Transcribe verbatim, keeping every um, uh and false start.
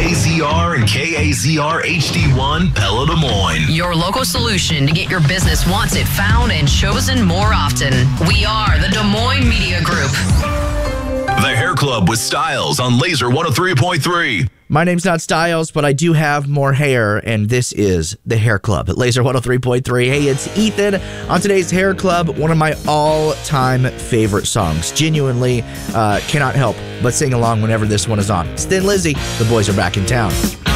A Z R and K A Z R H D one, Pella, Des Moines. Your local solution to get your business once it found and chosen more often. We are the Des Moines Media Group. The Hair Club with Styles on Laser one oh three point three. My name's not Styles, but I do have more hair, and this is the Hair Club at Laser one oh three point three. Hey, it's Ethan. On today's Hair Club, one of my all-time favorite songs. Genuinely uh, cannot help but sing along whenever this one is on. It's Thin Lizzy. The boys are back in town.